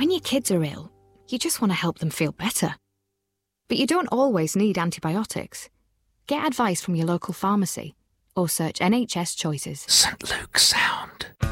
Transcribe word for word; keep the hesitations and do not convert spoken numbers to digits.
When your kids are ill, you just want to help them feel better. But you don't always need antibiotics. Get advice from your local pharmacy or search N H S Choices. Saint Luke's Sound.